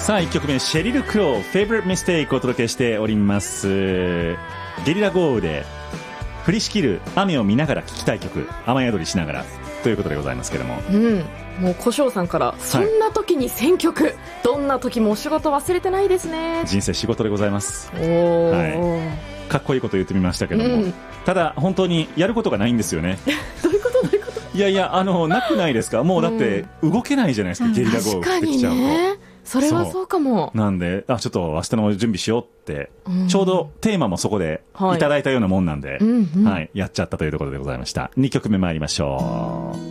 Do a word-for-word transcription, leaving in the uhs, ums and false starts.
さあいっきょくめ、シェリル・クロー Favorite Mistake をお届けしております。ゲリラ豪雨で降りしきる雨を見ながら聴きたい曲、雨宿りしながらということでございますけども、 うん、もう小翔さんからそんな時に選曲、はい、どんな時もお仕事忘れてないですね。 人生仕事でございます。 おー、 はい、かっこいいこと言ってみましたけども、うん、ただ本当にやることがないんですよね。 どういうことどういうこと。 いやいや、あのなくないですか。もうだって動けないじゃないですか、うん、ゲリラ豪雨降ってきちゃうと。確かにね、 それはそうかも。 なんで、あ、ちょっと明日の準備しようって、うん、ちょうどテーマもそこでいただいたようなもんなんで、はい、うんうん、はい、やっちゃったというところでございました。にきょくめ参りましょう。